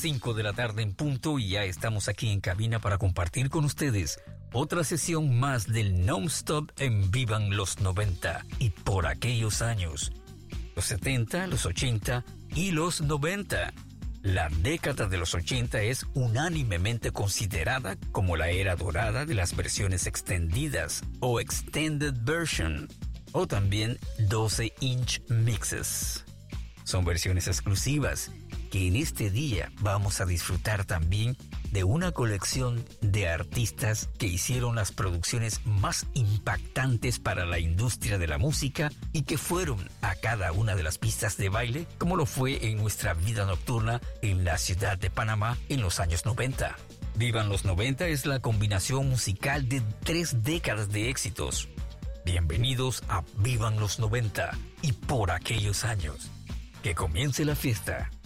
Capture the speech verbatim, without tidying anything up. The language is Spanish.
cinco de la tarde en punto y ya estamos aquí en cabina para compartir con ustedes otra sesión más del Non-Stop en Vivan los noventa y por aquellos años. Los setenta, los ochenta y los noventa. La década de los ochenta es unánimemente considerada como la era dorada de las versiones extendidas o Extended Version, o también doce inch mixes. Son versiones exclusivas que en este día vamos a disfrutar también de una colección de artistas que hicieron las producciones más impactantes para la industria de la música y que fueron a cada una de las pistas de baile, como lo fue en nuestra vida nocturna en la ciudad de Panamá en los años noventa. Vivan los noventa es la combinación musical de tres décadas de éxitos. Bienvenidos a Vivan los noventa y por aquellos años. Que comience la fiesta.